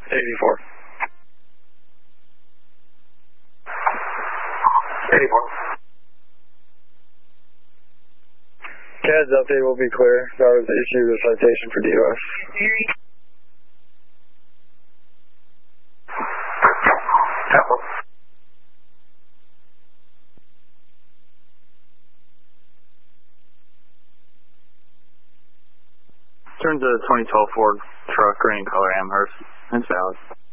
84. 84. CAD's update will be clear. That was issued a citation for DOS. Turn to 2012 Ford truck, green color Amherst. It's valid.